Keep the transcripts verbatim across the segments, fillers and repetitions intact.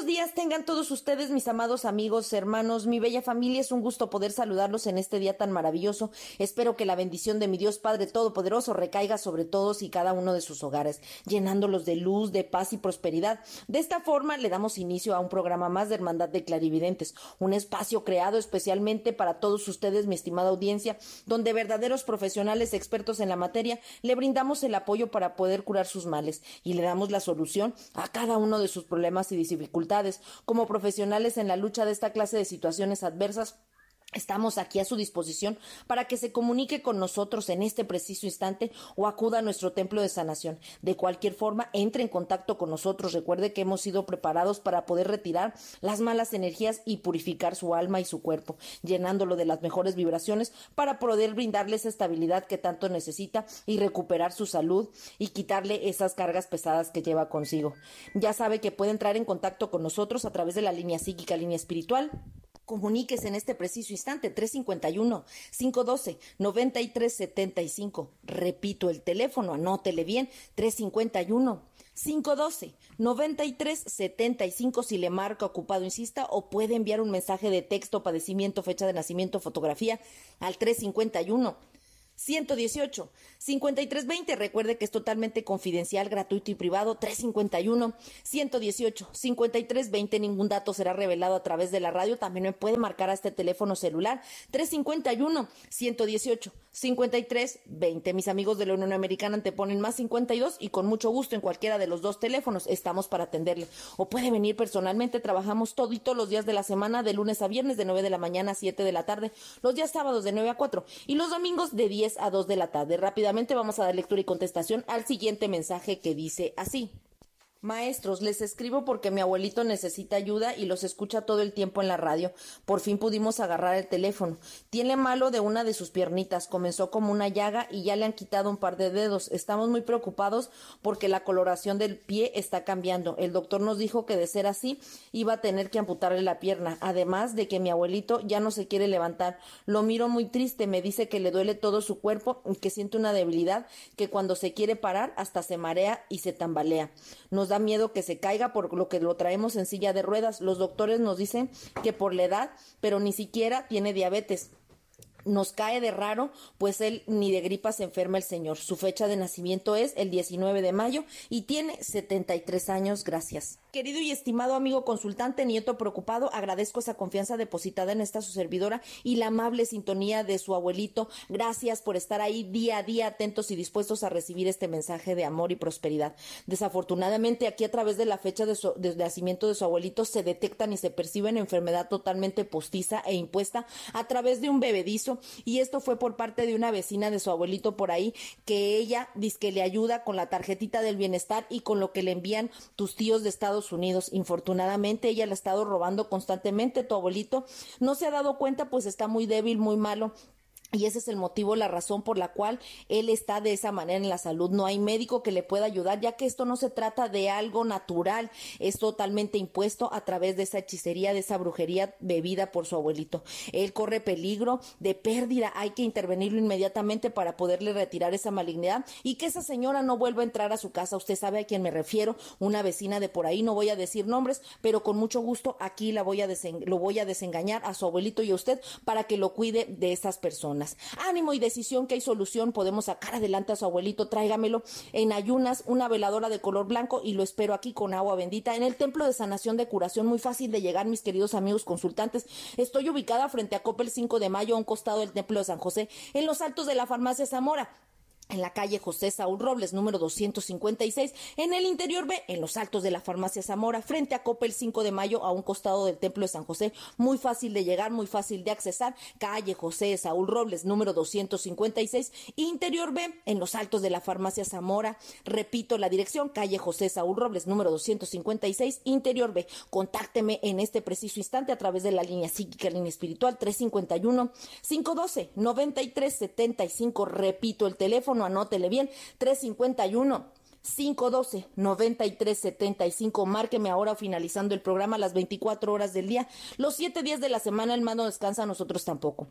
días tengan todos ustedes, mis amados amigos, hermanos, mi bella familia. Es un gusto poder saludarlos en este día tan maravilloso. Espero que la bendición de mi Dios Padre Todopoderoso recaiga sobre todos y cada uno de sus hogares, llenándolos de luz, de paz y prosperidad. De esta forma le damos inicio a un programa más de Hermandad de Clarividentes, un espacio creado especialmente para todos ustedes, mi estimada audiencia, donde verdaderos profesionales expertos en la materia le brindamos el apoyo para poder curar sus males y le damos la solución a cada uno de sus problemas y dificultades. Como profesionales en la lucha de esta clase de situaciones adversas, estamos aquí a su disposición para que se comunique con nosotros en este preciso instante o acuda a nuestro templo de sanación. De cualquier forma, entre en contacto con nosotros. Recuerde que hemos sido preparados para poder retirar las malas energías y purificar su alma y su cuerpo, llenándolo de las mejores vibraciones para poder brindarle esa estabilidad que tanto necesita y recuperar su salud y quitarle esas cargas pesadas que lleva consigo. Ya sabe que puede entrar en contacto con nosotros a través de la línea psíquica, línea espiritual. Comuníquese en este preciso instante, tres cinco uno, cinco uno dos, nueve tres siete cinco. Repito el teléfono, anótele bien, tres cinco uno, cinco uno dos, nueve tres siete cinco. Si le marca ocupado, insista, o puede enviar un mensaje de texto, padecimiento, fecha de nacimiento, fotografía al tres cinco uno, ciento dieciocho, cincuenta y tres veinte. Recuerde que es totalmente confidencial, gratuito y privado. Tres cinco uno, ciento dieciocho, cincuenta y tres veinte. Ningún dato será revelado a través de la radio. También me puede marcar a este teléfono celular tres cinco uno, ciento dieciocho, cincuenta y tres veinte. Mis amigos de la Unión Americana anteponen más cincuenta y dos y con mucho gusto en cualquiera de los dos teléfonos estamos para atenderle. O puede venir personalmente. Trabajamos toditos los días de la semana, de lunes a viernes, de nueve de la mañana a siete de la tarde, los días sábados de nueve a cuatro y los domingos de diez a dos de la tarde. Rápidamente vamos a dar lectura y contestación al siguiente mensaje que dice así: Maestros, les escribo porque mi abuelito necesita ayuda y los escucha todo el tiempo en la radio. Por fin pudimos agarrar el teléfono. Tiene malo de una de sus piernitas, comenzó como una llaga y ya le han quitado un par de dedos. Estamos muy preocupados porque la coloración del pie está cambiando. El doctor nos dijo que de ser así iba a tener que amputarle la pierna, además de que mi abuelito ya no se quiere levantar. Lo miro muy triste, me dice que le duele todo su cuerpo y que siente una debilidad, que cuando se quiere parar hasta se marea y se tambalea. Nos da miedo que se caiga, por lo que lo traemos en silla de ruedas. Los doctores nos dicen que por la edad, pero ni siquiera tiene diabetes. Nos cae de raro, pues él ni de gripa se enferma el señor. Su fecha de nacimiento es el diecinueve de mayo y tiene setenta y tres años. Gracias. Querido y estimado amigo consultante, nieto preocupado, agradezco esa confianza depositada en esta su servidora y la amable sintonía de su abuelito. Gracias por estar ahí día a día atentos y dispuestos a recibir este mensaje de amor y prosperidad. Desafortunadamente, aquí a través de la fecha de, su, de nacimiento de su abuelito se detectan y se perciben enfermedad totalmente postiza e impuesta a través de un bebedizo. Y esto fue por parte de una vecina de su abuelito por ahí, que ella dice que le ayuda con la tarjetita del bienestar y con lo que le envían tus tíos de Estados Unidos. Infortunadamente ella le ha estado robando constantemente. Tu abuelito no se ha dado cuenta, pues está muy débil, muy malo. Y ese es el motivo, la razón por la cual él está de esa manera en la salud. No hay médico que le pueda ayudar, ya que esto no se trata de algo natural, es totalmente impuesto a través de esa hechicería, de esa brujería bebida por su abuelito. Él corre peligro de pérdida, hay que intervenirlo inmediatamente para poderle retirar esa malignidad y que esa señora no vuelva a entrar a su casa. Usted sabe a quién me refiero, una vecina de por ahí, no voy a decir nombres, pero con mucho gusto aquí la voy a desen- lo voy a desengañar a su abuelito y a usted para que lo cuide de esas personas. Ánimo y decisión, que hay solución, podemos sacar adelante a su abuelito. Tráigamelo en ayunas, una veladora de color blanco y lo espero aquí con agua bendita en el templo de sanación de curación. Muy fácil de llegar, mis queridos amigos consultantes. Estoy ubicada frente a Coppel cinco de mayo, a un costado del templo de San José, en los altos de la farmacia Zamora, en la calle José Saúl Robles, número doscientos cincuenta y seis, en el interior B, en los altos de la farmacia Zamora, frente a Coppel cinco de mayo, a un costado del templo de San José. Muy fácil de llegar, muy fácil de accesar. Calle José Saúl Robles, número doscientos cincuenta y seis, interior B, en los altos de la farmacia Zamora. Repito la dirección: calle José Saúl Robles, número doscientos cincuenta y seis, interior B. Contácteme en este preciso instante a través de la línea psíquica, línea espiritual, tres cinco uno, cinco uno dos, nueve tres siete cinco. Repito el teléfono, anótele bien, tres cinco uno, cinco uno dos, nueve tres siete cinco. Márqueme ahora, finalizando el programa, las veinticuatro horas del día, los siete días de la semana. El más no descansa, nosotros tampoco.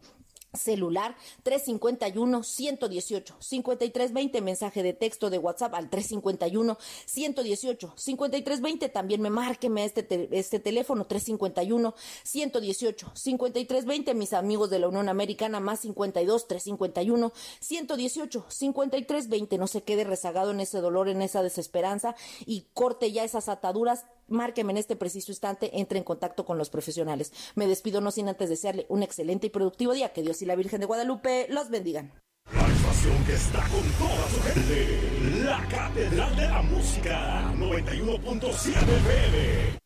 Celular tres cinco uno, uno uno ocho, cinco tres dos cero, mensaje de texto de WhatsApp al tres cinco uno, uno uno ocho, cinco tres dos cero, también me márqueme a este, te, este teléfono tres cinco uno, uno uno ocho, cinco tres dos cero, mis amigos de la Unión Americana más cincuenta y dos, tres cinco uno, uno uno ocho, cinco tres dos cero, no se quede rezagado en ese dolor, en esa desesperanza y corte ya esas ataduras. Márqueme en este preciso instante, entre en contacto con los profesionales. Me despido no sin antes desearle un excelente y productivo día. Que Dios y la Virgen de Guadalupe los bendigan. La estación que está con toda su gente, la Catedral de la Música, noventa y uno punto siete F M.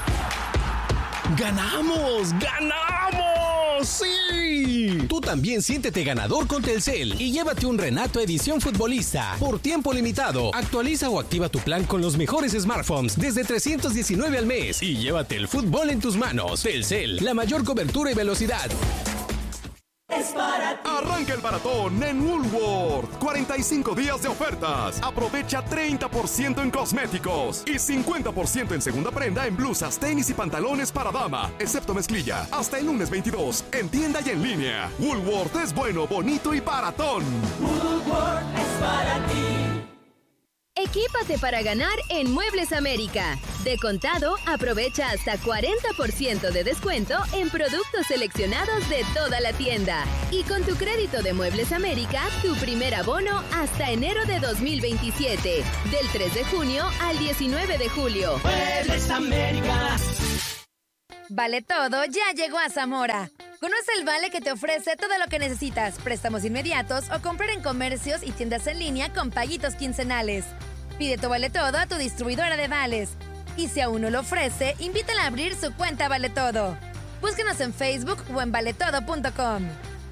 ¡Ganamos! ¡Ganamos! ¡Sí! Tú también siéntete ganador con Telcel y llévate un Renato Edición Futbolista por tiempo limitado. Actualiza o activa tu plan con los mejores smartphones desde trescientos diecinueve al mes y llévate el fútbol en tus manos. Telcel, la mayor cobertura y velocidad. Es para ti. Arranca el maratón en Woolworth. cuarenta y cinco días de ofertas. Aprovecha treinta por ciento en cosméticos y cincuenta por ciento en segunda prenda en blusas, tenis y pantalones para dama, excepto mezclilla. Hasta el lunes veintidós, en tienda y en línea. Woolworth es bueno, bonito y baratón. Woolworth es para ti. Equípate para ganar en Muebles América. De contado, aprovecha hasta cuarenta por ciento de descuento en productos seleccionados de toda la tienda. Y con tu crédito de Muebles América, tu primer abono hasta enero de dos mil veintisiete. Del tres de junio al diecinueve de julio. Muebles América. Vale Todo ya llegó a Zamora. Conoce el vale que te ofrece todo lo que necesitas, préstamos inmediatos o comprar en comercios y tiendas en línea con paguitos quincenales. Pide tu Vale Todo a tu distribuidora de vales. Y si aún no lo ofrece, invítala a abrir su cuenta Vale Todo. Búscanos en Facebook o en vale todo punto com.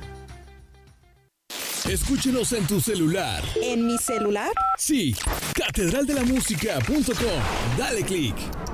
Escúchenos en tu celular. ¿En mi celular? Sí, catedral de la música punto com. Dale click.